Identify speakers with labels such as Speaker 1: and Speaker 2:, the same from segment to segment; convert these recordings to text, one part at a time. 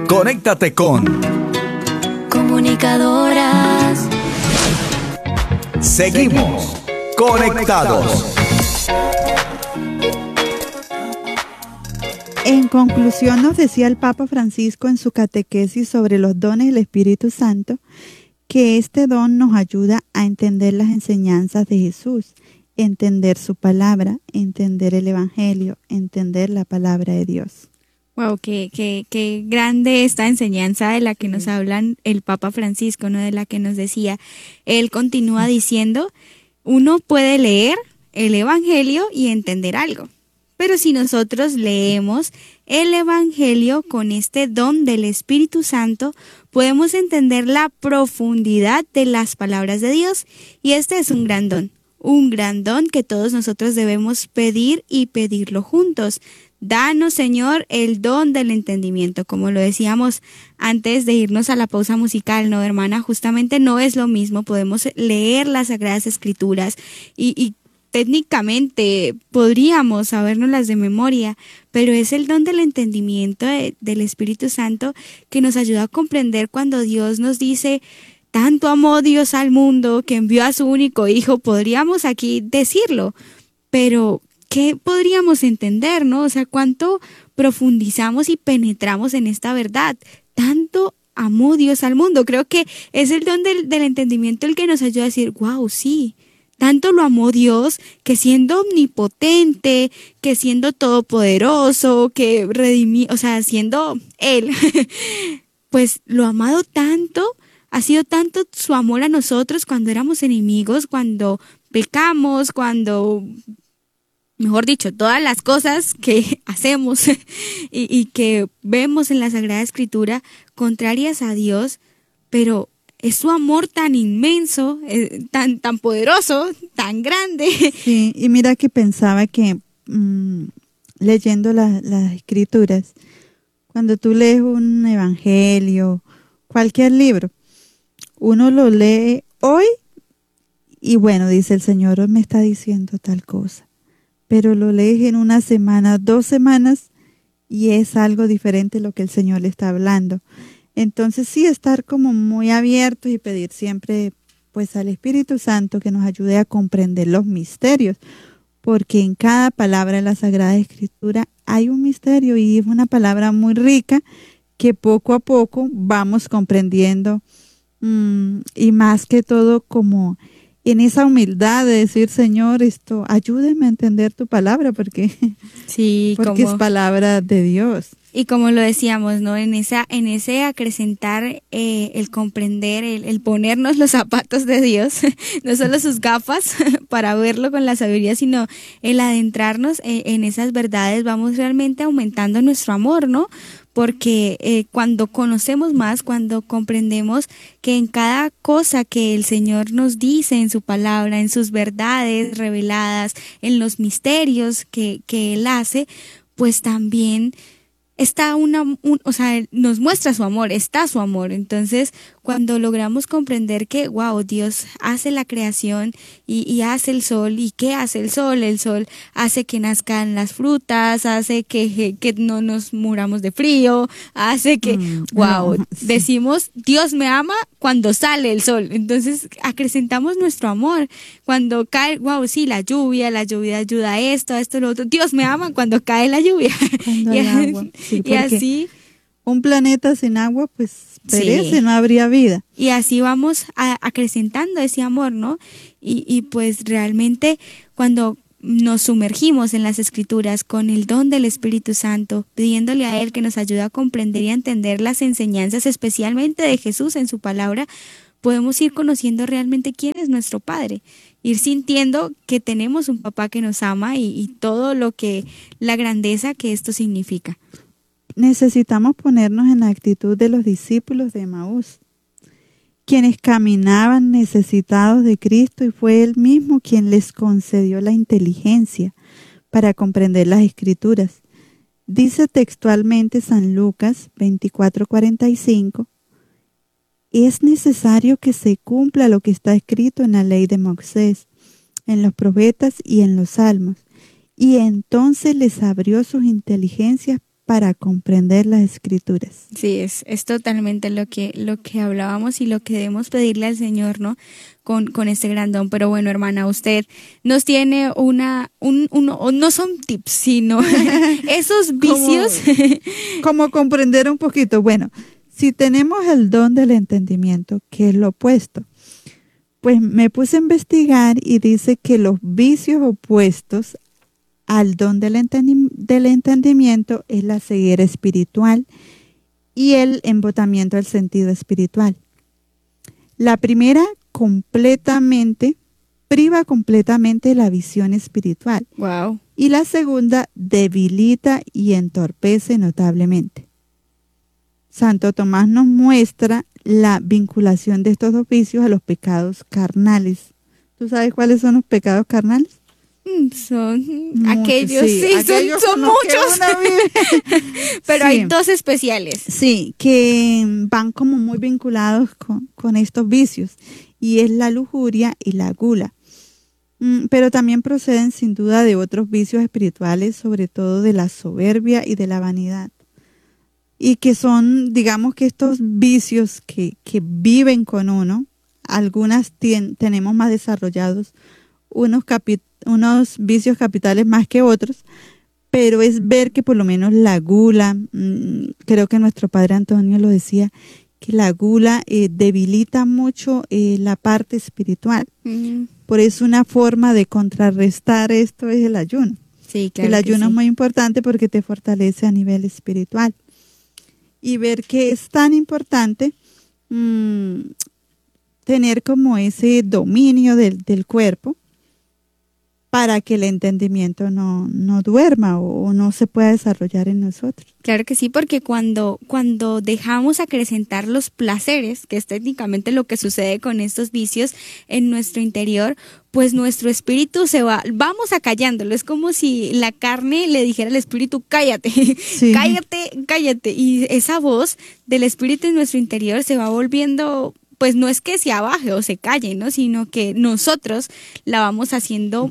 Speaker 1: Conéctate con
Speaker 2: Comunicadoras.
Speaker 1: Seguimos conectados.
Speaker 3: En conclusión, nos decía el Papa Francisco en su catequesis sobre los dones del Espíritu Santo que este don nos ayuda a entender las enseñanzas de Jesús, entender su palabra, entender el Evangelio, entender la palabra de Dios.
Speaker 4: Wow, qué grande esta enseñanza de la que nos hablan el Papa Francisco, ¿no? De la que nos decía. Él continúa diciendo, uno puede leer el Evangelio y entender algo. Pero si nosotros leemos el Evangelio con este don del Espíritu Santo, podemos entender la profundidad de las palabras de Dios. Y este es un gran don que todos nosotros debemos pedir y pedirlo juntos. Danos, Señor, el don del entendimiento, como lo decíamos antes de irnos a la pausa musical, ¿no, hermana? Justamente no es lo mismo, podemos leer las Sagradas Escrituras y técnicamente podríamos sabérnoslas de memoria, pero es el don del entendimiento del Espíritu Santo que nos ayuda a comprender cuando Dios nos dice, tanto amó Dios al mundo que envió a su único Hijo, podríamos aquí decirlo, pero ¿qué podríamos entender, no? O sea, ¿cuánto profundizamos y penetramos en esta verdad? Tanto amó Dios al mundo. Creo que es el don del entendimiento el que nos ayuda a decir, wow, sí, tanto lo amó Dios que siendo omnipotente, que siendo todopoderoso, que siendo Él, pues lo ha amado tanto, ha sido tanto su amor a nosotros cuando éramos enemigos, cuando pecamos, cuando, mejor dicho, todas las cosas que hacemos y que vemos en la Sagrada Escritura contrarias a Dios, pero es su amor tan inmenso, tan poderoso, tan grande.
Speaker 3: Sí, y mira que pensaba que leyendo las Escrituras, cuando tú lees un evangelio, cualquier libro, uno lo lee hoy y bueno, dice el Señor me está diciendo tal cosa, pero lo lees en una semana, 2 semanas y es algo diferente lo que el Señor le está hablando. Entonces sí, estar como muy abiertos y pedir siempre pues al Espíritu Santo que nos ayude a comprender los misterios, porque en cada palabra de la Sagrada Escritura hay un misterio y es una palabra muy rica que poco a poco vamos comprendiendo y más que todo como en esa humildad de decir, Señor, ayúdame a entender tu palabra porque,
Speaker 4: sí,
Speaker 3: porque es palabra de Dios.
Speaker 4: Y como lo decíamos, ¿no? En ese acrecentar el comprender, el ponernos los zapatos de Dios, no solo sus gafas para verlo con la sabiduría, sino el adentrarnos en esas verdades, vamos realmente aumentando nuestro amor, ¿no? Porque cuando conocemos más, cuando comprendemos que en cada cosa que el Señor nos dice en su palabra, en sus verdades reveladas, en los misterios que Él hace, pues también está nos muestra su amor, está su amor. Entonces, cuando logramos comprender que, wow, Dios hace la creación y hace el sol, ¿y qué hace el sol? El sol hace que nazcan las frutas, hace que no nos muramos de frío, hace que, wow, decimos, Dios me ama cuando sale el sol. Entonces, acrecentamos nuestro amor. Cuando cae, wow, sí, la lluvia ayuda a esto, lo otro. Dios me ama cuando cae la lluvia.
Speaker 3: Cuando hay agua. Sí,
Speaker 4: y así
Speaker 3: un planeta sin agua pues perece,
Speaker 4: sí,
Speaker 3: no habría vida.
Speaker 4: Y así vamos acrecentando ese amor, ¿no? Y pues realmente cuando nos sumergimos en las Escrituras con el don del Espíritu Santo, pidiéndole a Él que nos ayude a comprender y a entender las enseñanzas, especialmente de Jesús en su palabra, podemos ir conociendo realmente quién es nuestro Padre, ir sintiendo que tenemos un papá que nos ama y todo la grandeza que esto significa.
Speaker 3: Necesitamos ponernos en la actitud de los discípulos de Emaús, quienes caminaban necesitados de Cristo y fue Él mismo quien les concedió la inteligencia para comprender las Escrituras. Dice textualmente San Lucas 24:45, es necesario que se cumpla lo que está escrito en la ley de Moisés, en los profetas y en los salmos. Y entonces les abrió sus inteligencias para comprender las Escrituras.
Speaker 4: Sí, es totalmente lo que hablábamos y lo que debemos pedirle al Señor, ¿no? Con este gran don. Pero bueno, hermana, usted nos tiene no son tips, sino esos vicios.
Speaker 3: Como comprender un poquito. Bueno, si tenemos el don del entendimiento, que es lo opuesto, pues me puse a investigar y dice que los vicios opuestos al don del entendimiento es la ceguera espiritual y el embotamiento del sentido espiritual. La primera priva completamente la visión espiritual.
Speaker 4: Wow.
Speaker 3: Y la segunda debilita y entorpece notablemente. Santo Tomás nos muestra la vinculación de estos dos vicios a los pecados carnales. ¿Tú sabes cuáles son los pecados carnales?
Speaker 4: Son
Speaker 3: Muchos,
Speaker 4: aquellos, sí,
Speaker 3: aquellos
Speaker 4: son muchos. Pero
Speaker 3: Sí.
Speaker 4: hay dos especiales.
Speaker 3: Sí, que van como muy vinculados con estos vicios, y es la lujuria y la gula. Pero también proceden sin duda de otros vicios espirituales, sobre todo de la soberbia y de la vanidad. Y que son, digamos que estos vicios que viven con uno, algunas tenemos más desarrollados unos vicios capitales más que otros, pero es ver que por lo menos la gula, creo que nuestro padre Antonio lo decía, que la gula debilita mucho la parte espiritual. Por eso una forma de contrarrestar esto es el ayuno.
Speaker 4: Sí, claro.
Speaker 3: El ayuno
Speaker 4: sí.
Speaker 3: es muy importante porque te fortalece a nivel espiritual. Y ver que es tan importante tener como ese dominio del cuerpo para que el entendimiento no duerma o no se pueda desarrollar en nosotros.
Speaker 4: Claro que sí, porque cuando dejamos acrecentar los placeres, que es técnicamente lo que sucede con estos vicios en nuestro interior, pues nuestro espíritu vamos acallándolo. Es como si la carne le dijera al espíritu, cállate,
Speaker 3: Sí.
Speaker 4: cállate. Y esa voz del espíritu en nuestro interior se va volviendo, pues no es que se abaje o se calle, ¿no? Sino que nosotros nos vamos haciendo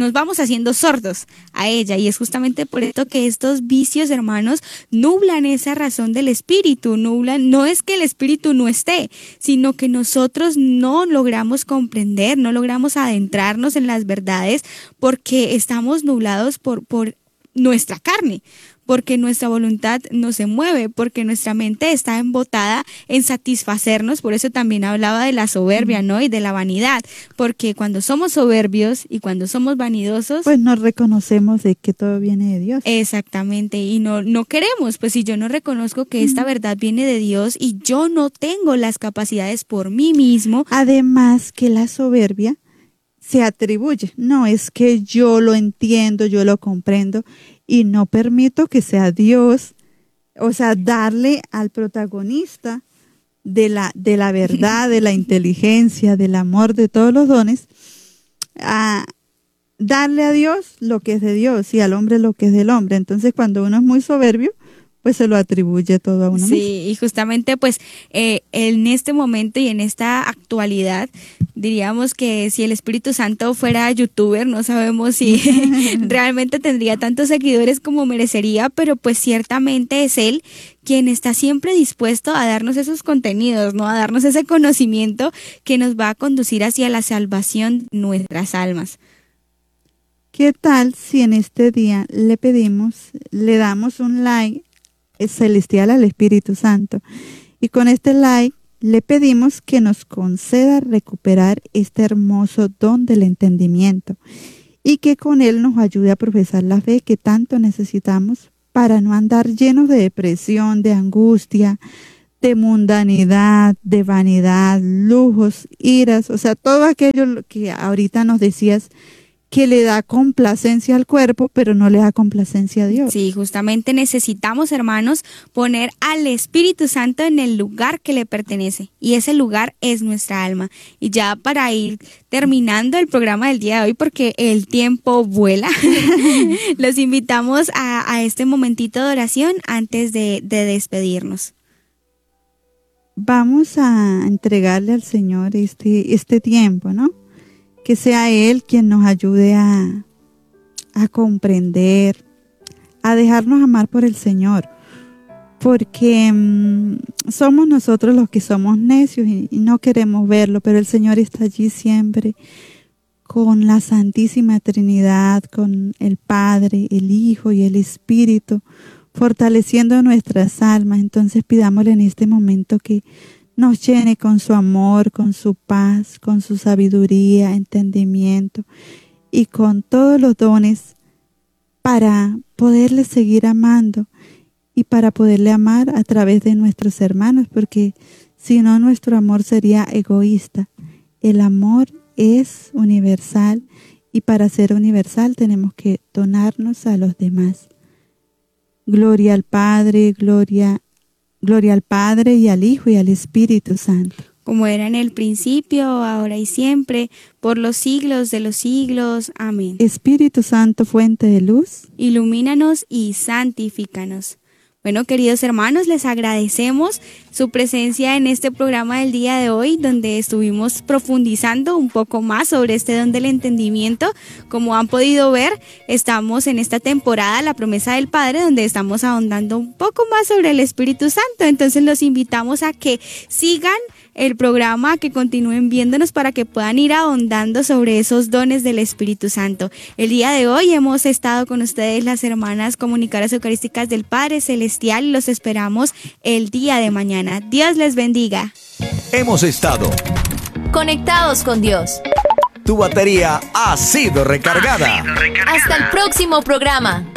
Speaker 4: sordos a ella. Y es justamente por esto que estos vicios, hermanos, nublan esa razón del espíritu, no es que el espíritu no esté, sino que nosotros no logramos comprender, no logramos adentrarnos en las verdades porque estamos nublados por nuestra carne, porque nuestra voluntad no se mueve, porque nuestra mente está embotada en satisfacernos. Por eso también hablaba de la soberbia, ¿no? Y de la vanidad, porque cuando somos soberbios y cuando somos vanidosos,
Speaker 3: Pues nos reconocemos de que todo viene de Dios.
Speaker 4: exactamente, y no queremos, pues si yo no reconozco que esta verdad viene de Dios y yo no tengo las capacidades por mí mismo.
Speaker 3: Además que la soberbia se atribuye. No, es que yo lo entiendo, yo lo comprendo y no permito que sea Dios, o sea, darle al protagonista de la verdad, de la inteligencia, del amor, de todos los dones, a darle a Dios lo que es de Dios y al hombre lo que es del hombre. Entonces, cuando uno es muy soberbio, pues se lo atribuye todo a uno mismo.
Speaker 4: Sí, y justamente pues en este momento y en esta actualidad, diríamos que si el Espíritu Santo fuera youtuber, no sabemos si realmente tendría tantos seguidores como merecería, pero pues ciertamente es Él quien está siempre dispuesto a darnos esos contenidos, ¿no? A darnos ese conocimiento que nos va a conducir hacia la salvación de nuestras almas.
Speaker 3: ¿Qué tal si en este día le damos un like celestial al Espíritu Santo? Y con este like le pedimos que nos conceda recuperar este hermoso don del entendimiento y que con él nos ayude a profesar la fe que tanto necesitamos para no andar llenos de depresión, de angustia, de mundanidad, de vanidad, lujos, iras, o sea, todo aquello que ahorita nos decías que le da complacencia al cuerpo, pero no le da complacencia a Dios.
Speaker 4: Sí, justamente necesitamos, hermanos, poner al Espíritu Santo en el lugar que le pertenece, y ese lugar es nuestra alma. Y ya para ir terminando el programa del día de hoy, porque el tiempo vuela, los invitamos a este momentito de oración antes de despedirnos.
Speaker 3: Vamos a entregarle al Señor este tiempo, ¿no? Que sea Él quien nos ayude a comprender, a dejarnos amar por el Señor, porque somos nosotros los que somos necios y no queremos verlo, pero el Señor está allí siempre con la Santísima Trinidad, con el Padre, el Hijo y el Espíritu, fortaleciendo nuestras almas. Entonces pidámosle en este momento que nos llene con su amor, con su paz, con su sabiduría, entendimiento y con todos los dones para poderle seguir amando y para poderle amar a través de nuestros hermanos, porque si no nuestro amor sería egoísta. El amor es universal y para ser universal tenemos que donarnos a los demás. Gloria al Padre, gloria al Padre y al Hijo y al Espíritu Santo.
Speaker 4: Como era en el principio, ahora y siempre, por los siglos de los siglos. Amén.
Speaker 3: Espíritu Santo, fuente de luz,
Speaker 4: ilumínanos y santifícanos. Bueno, queridos hermanos, les agradecemos su presencia en este programa del día de hoy, donde estuvimos profundizando un poco más sobre este don del entendimiento. Como han podido ver, estamos en esta temporada, La Promesa del Padre, donde estamos ahondando un poco más sobre el Espíritu Santo. Entonces los invitamos a que sigan el programa, que continúen viéndonos para que puedan ir ahondando sobre esos dones del Espíritu Santo. El día de hoy hemos estado con ustedes las hermanas comunicadoras eucarísticas del Padre Celestial y los esperamos el día de mañana. Dios les bendiga.
Speaker 1: Hemos estado
Speaker 2: conectados con Dios.
Speaker 1: Tu batería ha sido recargada.
Speaker 2: Hasta el próximo programa.